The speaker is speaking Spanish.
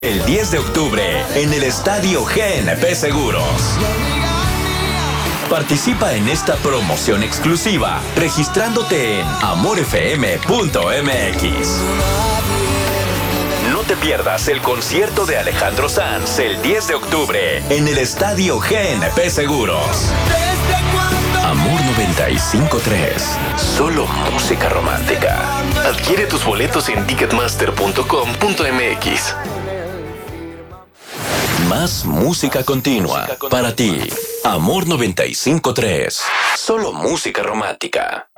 El 10 de octubre en el Estadio GNP Seguros. Participa en esta promoción exclusiva registrándote en amorfm.mx. No te pierdas el concierto de Alejandro Sanz el 10 de octubre en el Estadio GNP Seguros. Amor 95.3. Solo música romántica. Adquiere tus boletos en ticketmaster.com.mx. Más música continua para ti. Amor 95.3. Solo música romántica.